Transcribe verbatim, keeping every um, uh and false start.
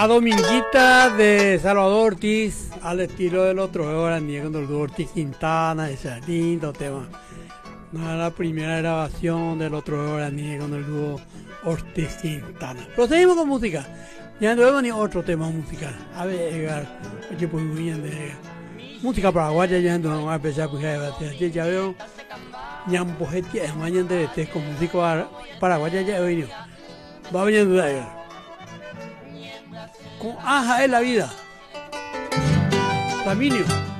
A Dominguita de Salvador Ortiz, al estilo del otro Guaraní, con el dúo Ortiz Quintana, ese lindo tema. No, la primera grabación del otro Guaraní con el dúo Ortiz Quintana. Proseguimos con música. Ya no vemos ni otro tema musical. A ver, Edgar, oye, pues muy bien de música paraguaya, ya no vamos a empezar a ya veo. Ñampojetia es mañana de este con música paraguaya ya he venido. Va viniendo de Edgar. Con Aja es la vida. Flaminio.